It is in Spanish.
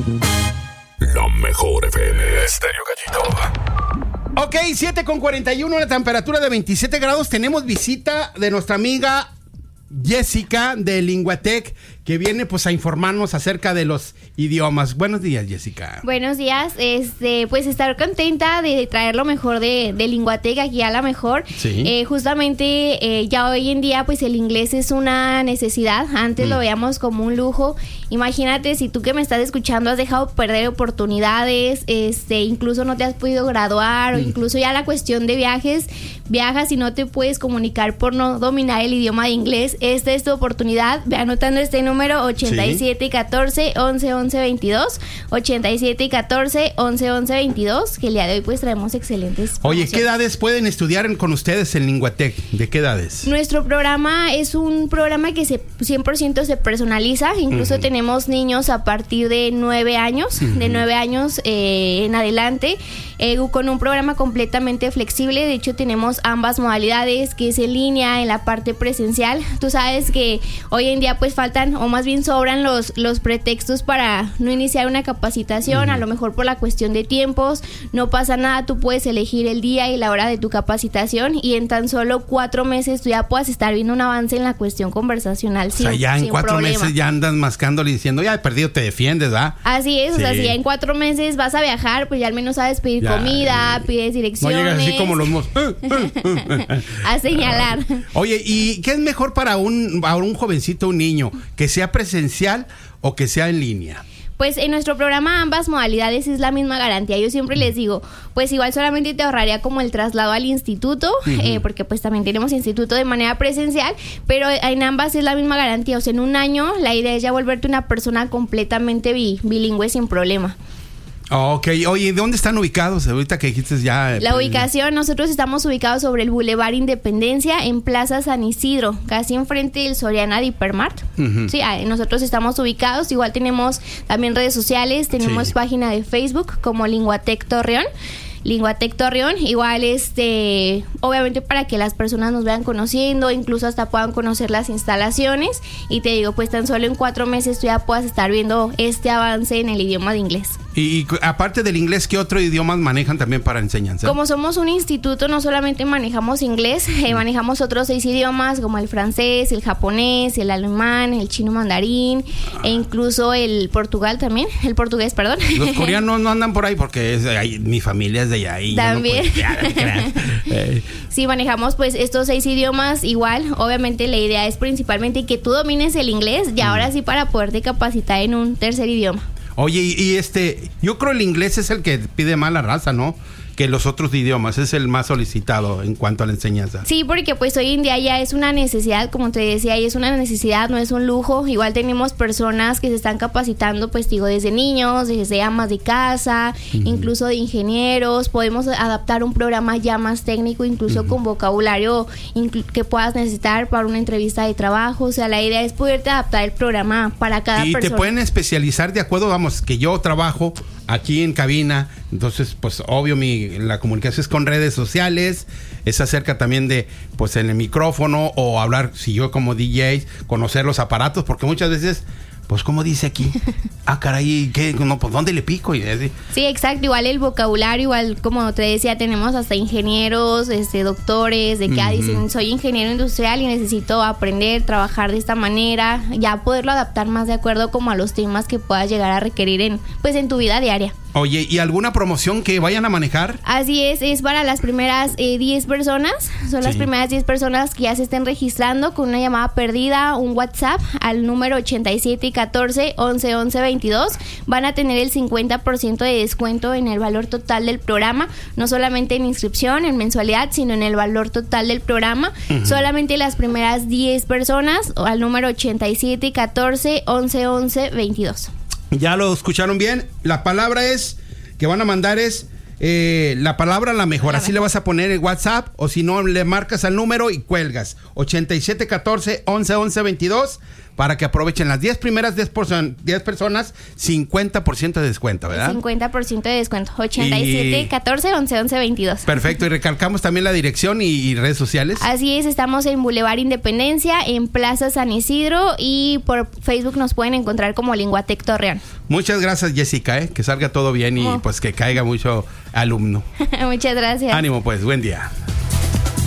La mejor FM Estéreo Gallito. Ok, 7:41, la temperatura de 27 grados. Tenemos visita de nuestra amiga Jessica de Linguatec, que viene pues a informarnos acerca de los idiomas. Buenos días, Jessica. Buenos días, pues estar contenta de traer lo mejor de Linguatec aquí a la mejor. Sí. Justamente ya hoy en día pues el inglés es una necesidad. Antes lo veíamos como un lujo. Imagínate si tú que me estás escuchando has dejado perder oportunidades, incluso no te has podido graduar o incluso ya la cuestión de viajas y no te puedes comunicar por no dominar el idioma de inglés. Esta es tu oportunidad. Ve anotando este número 87 14 11 11 22, 87 14 11 11 22, que el día de hoy pues traemos excelentes Oye, ¿qué edades pueden estudiar con ustedes en Linguatec? ¿De qué edades? Nuestro programa es un programa que 100% se personaliza. Incluso tenemos niños a partir de 9 años, de 9 años en adelante, con un programa completamente flexible. De hecho, tenemos ambas modalidades, que es en línea, en la parte presencial. Tú sabes que hoy en día pues faltan, o más bien sobran los pretextos para no iniciar una capacitación, a lo mejor por la cuestión de tiempos. No pasa nada, tú puedes elegir el día y la hora de tu capacitación y en tan solo 4 meses tú ya puedas estar viendo un avance en la cuestión conversacional. O sea, ya en 4 problema. meses ya andas mascándole y diciendo, ya he perdido, te defiendes, ¿verdad? Así es, Sí. o sea, si ya en 4 meses vas a viajar, pues ya al menos sabes pedir Ya, comida, pides No direcciones. llegas así como los A señalar. Oye, ¿y qué es mejor para un jovencito, un niño? ¿Que sea presencial o que sea en línea? Pues en nuestro programa ambas modalidades es la misma garantía. Yo siempre les digo, pues igual solamente te ahorraría como el traslado al instituto, porque pues también tenemos instituto de manera presencial, pero en ambas es la misma garantía. O sea, en un año la idea es ya volverte una persona completamente bilingüe sin problema. Ok, oye, ¿dónde están ubicados? Ahorita que dijiste ya... La ubicación, nosotros estamos ubicados sobre el Boulevard Independencia, en Plaza San Isidro, casi enfrente del Soriana de Hipermart. Sí, nosotros estamos ubicados. Igual tenemos también redes sociales, tenemos página de Facebook como Linguatec Torreón. Linguatec Torreón, igual obviamente para que las personas nos vayan conociendo, incluso hasta puedan conocer las instalaciones. Y te digo, pues tan solo en 4 meses tú ya puedas estar viendo este avance en el idioma de inglés. Y aparte del inglés, ¿qué otro idioma manejan también para enseñanza? Como somos un instituto, no solamente manejamos inglés, manejamos otros 6 idiomas como el francés, el japonés, el alemán, el chino mandarín, e incluso el portugués, perdón. Los coreanos no andan por ahí porque mi familia es de allá. Y también. No Sí, manejamos pues estos 6 idiomas igual. Obviamente la idea es principalmente que tú domines el inglés y ahora sí para poderte capacitar en un tercer idioma. Oye, y yo creo el inglés es el que pide más la raza, ¿no? Que los otros idiomas, es el más solicitado en cuanto a la enseñanza. Sí, porque pues hoy en día ya es una necesidad, como te decía, y es una necesidad, no es un lujo. Igual tenemos personas que se están capacitando, pues digo, desde niños, desde amas de casa, incluso de ingenieros. Podemos adaptar un programa ya más técnico, incluso con vocabulario que puedas necesitar para una entrevista de trabajo. O sea, la idea es poderte adaptar el programa para cada persona. Y te pueden especializar de acuerdo, vamos, que yo trabajo aquí en cabina, entonces pues obvio la comunicación es con redes sociales, es acerca también de pues en el micrófono o hablar, si yo como DJ, conocer los aparatos, porque muchas veces pues como dice aquí, caray, ¿qué? No, pues ¿dónde le pico? Y así. Sí, exacto, igual el vocabulario, igual como te decía, tenemos hasta ingenieros, doctores, de que dicen, soy ingeniero industrial y necesito aprender, trabajar de esta manera, ya poderlo adaptar más de acuerdo como a los temas que puedas llegar a requerir en tu vida diaria. Oye, ¿y alguna promoción que vayan a manejar? Así es para las primeras 10 personas. Son las primeras 10 personas que ya se estén registrando con una llamada perdida, un WhatsApp al número 87 14 11 11 22. Van a tener el 50% de descuento en el valor total del programa, no solamente en inscripción, en mensualidad, sino en el valor total del programa. Solamente las primeras 10 personas al número 87 14 11 11 22. Ya lo escucharon bien. La palabra que van a mandar es la palabra la mejor. Así le vas a poner el WhatsApp, o si no, le marcas al número y cuelgas. 87 14 11 11 22. para que aprovechen las 10 primeras 10 personas, 50% de descuento, ¿verdad? 50% de descuento. 87 14 11 11 22. Perfecto, y recalcamos también la dirección y redes sociales. Así es, estamos en Boulevard Independencia, en Plaza San Isidro, y por Facebook nos pueden encontrar como Linguatec Torreón. Muchas gracias, Jessica, que salga todo bien y pues que caiga mucho alumno. Muchas gracias. Ánimo pues, buen día.